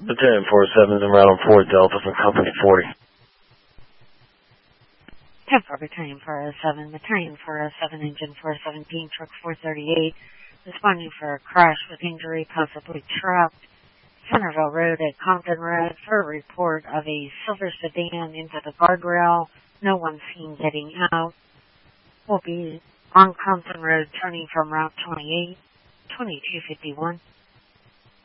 Battalion 407 is en route on 4 Delta from Company 40. 10-4 Battalion 407, Battalion 407, Engine 417, Truck 438, responding for a crash with injury, possibly trapped, Centerville Road at Compton Road for a report of a silver sedan into the guardrail. No one seen getting out. Will be on Compton Road turning from Route 28, 2251.